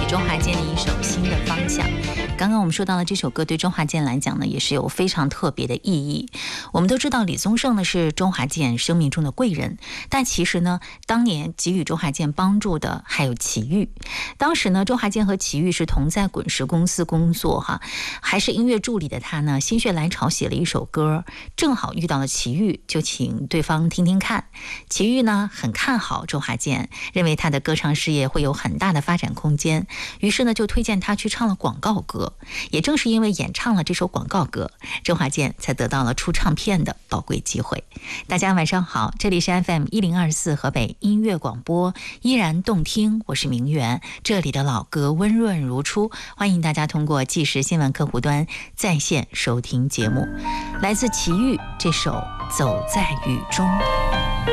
周华健的一首《新的方向》。刚刚我们说到了这首歌对周华健来讲呢，也是有非常特别的意义。我们都知道李宗盛呢是周华健生命中的贵人，但其实呢，当年给予周华健帮助的还有齐豫。当时呢，周华健和齐豫是同在滚石公司工作哈，还是音乐助理的他呢，心血来潮写了一首歌，正好遇到了齐豫，就请对方听听看。齐豫呢很看好周华健，认为他的歌唱事业会有很大的发展空间，于是呢就推荐他去唱了广告歌。也正是因为演唱了这首广告歌，周华健才得到了出唱片的宝贵机会。大家晚上好，这里是 FM1024 河北音乐广播，依然动听，我是明媛，这里的老歌温润如初，欢迎大家通过即时新闻客户端在线收听节目。来自齐豫这首《走在雨中》。